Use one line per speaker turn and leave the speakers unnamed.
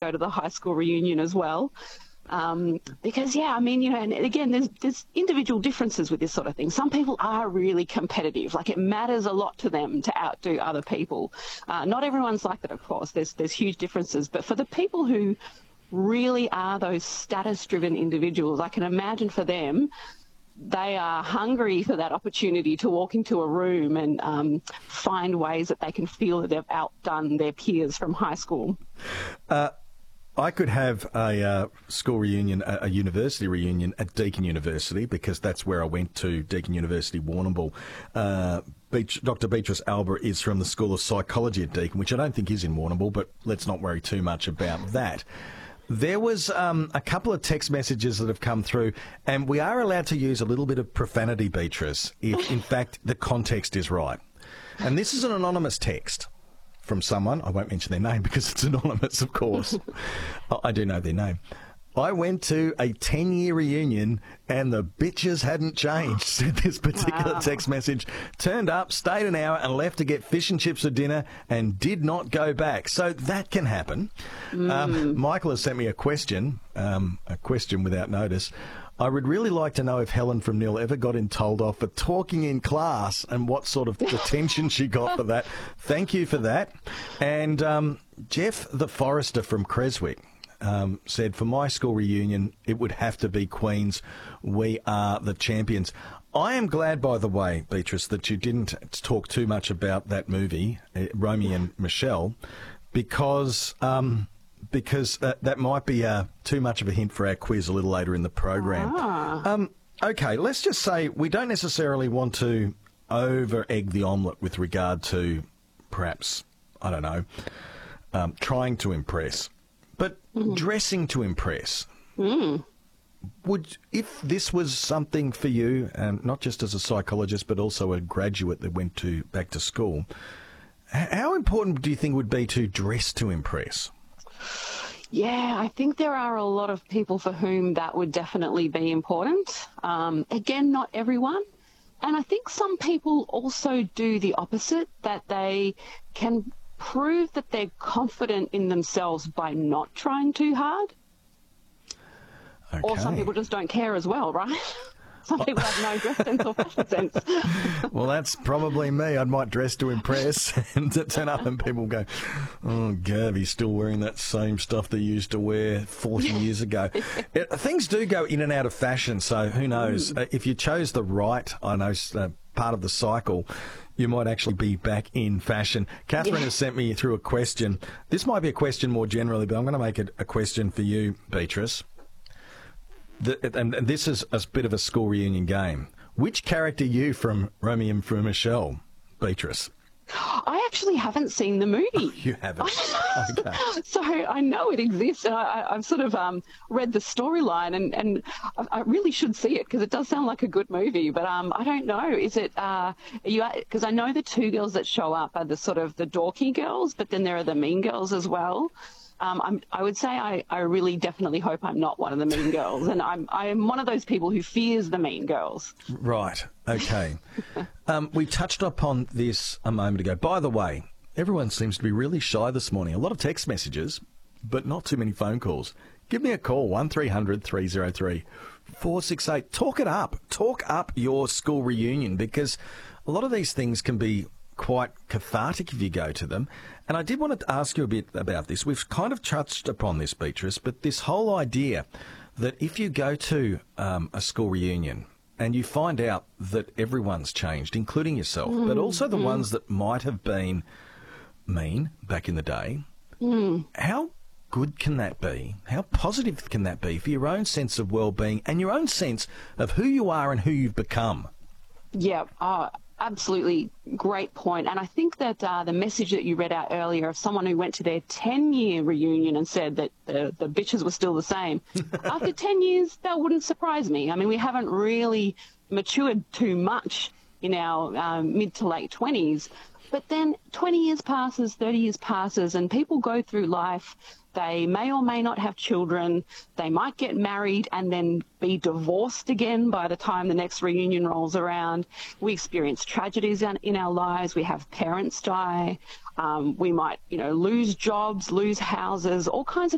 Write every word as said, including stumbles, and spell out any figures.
go to the high school reunion as well. Um, because, yeah, I mean, you know, and again, there's, there's individual differences with this sort of thing. Some people are really competitive. Like, it matters a lot to them to outdo other people. Uh, not everyone's like that, of course. There's, there's huge differences. But for the people who really are those status-driven individuals, I can imagine for them, they are hungry for that opportunity to walk into a room and um, find ways that they can feel that they've outdone their peers from high school.
Uh I could have a uh, school reunion, a, a university reunion at Deakin University, because that's where I went to, Deakin University, Warrnambool. Uh, Beach, Doctor Beatrice Alba is from the School of Psychology at Deakin, which I don't think is in Warrnambool, but let's not worry too much about that. There was um, a couple of text messages that have come through, and we are allowed to use a little bit of profanity, Beatrice, if, in fact, the context is right. And this is an anonymous text from someone. I won't mention their name because it's anonymous, of course. I do know their name. I went to a ten-year reunion and the bitches hadn't changed, said this particular wow. text message. Turned up, stayed an hour and left to get fish and chips for dinner and did not go back. So that can happen. Mm. Um, Michael has sent me a question, um, a question without notice. I would really like to know if Helen from Nil ever got in told off for talking in class and what sort of attention she got for that. Thank you for that. And um, Jeff the Forester from Creswick um, said, for my school reunion, it would have to be Queens. We are the champions. I am glad, by the way, Beatrice, that you didn't talk too much about that movie, uh, Romy and Michelle, because... Um, because uh, that might be uh, too much of a hint for our quiz a little later in the program.
Ah.
Um, okay, let's just say we don't necessarily want to over-egg the omelette with regard to perhaps, I don't know, um, trying to impress, but mm. dressing to impress.
Mm.
Would, if this was something for you, um, not just as a psychologist but also a graduate that went to back to school, how important do you think would be to dress to impress?
Yeah, I think there are a lot of people for whom that would definitely be important. Um, again, not everyone. And I think some people also do the opposite, that they can prove that they're confident in themselves by not trying too hard.
Okay.
Or some people just don't care as well, right? Some people have no dress sense or fashion sense.
Well, that's probably me. I might dress to impress and to turn up and people go, oh, Gav, he's still wearing that same stuff they used to wear forty years ago. It, things do go in and out of fashion, so who knows? Mm. Uh, if you chose the right, I know, uh, part of the cycle, you might actually be back in fashion. Catherine yeah. has sent me through a question. This might be a question more generally, but I'm going to make it a question for you, Beatrice. The, and, and this is a bit of a school reunion game. Which character are you from Romy and from Michelle, Beatrice?
I actually haven't seen the movie.
Oh, you haven't? Okay.
So I know it exists, and I, I've sort of um, read the storyline, and, and I, I really should see it because it does sound like a good movie. But um, I don't know. Is it? Uh, you? Because I know the two girls that show up are the sort of the dorky girls, but then there are the mean girls as well. Um, I'm, I would say I, I really definitely hope I'm not one of the mean girls, and I'm I'm one of those people who fears the mean girls.
Right. Okay. um, we touched upon this a moment ago. By the way, everyone seems to be really shy this morning. A lot of text messages, but not too many phone calls. Give me a call, one three hundred three oh three four six eight. Talk it up. Talk up your school reunion, because a lot of these things can be quite cathartic if you go to them. And I did want to ask you a bit about this. We've kind of touched upon this, Beatrice, but this whole idea that if you go to um, a school reunion and you find out that everyone's changed, including yourself, mm, but also the mm. ones that might have been mean back in the day, mm. how good can that be? How positive can that be for your own sense of well-being and your own sense of who you are and who you've become?
Yeah, uh, absolutely great point. And I think that uh, the message that you read out earlier of someone who went to their ten-year reunion and said that the, the bitches were still the same, after ten years, that wouldn't surprise me. I mean, we haven't really matured too much in our um, mid to late twenties. But then twenty years passes, thirty years passes, and people go through life. They may or may not have children. They might get married and then be divorced again by the time the next reunion rolls around. We experience tragedies in our lives. We have parents die. Um, we might, you know, lose jobs, lose houses, all kinds of